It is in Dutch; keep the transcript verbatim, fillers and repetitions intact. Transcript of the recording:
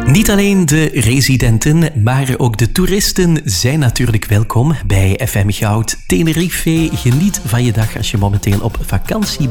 Niet alleen de residenten, maar ook de toeristen zijn natuurlijk welkom bij F M Goud Tenerife. Geniet van je dag als je momenteel op vakantie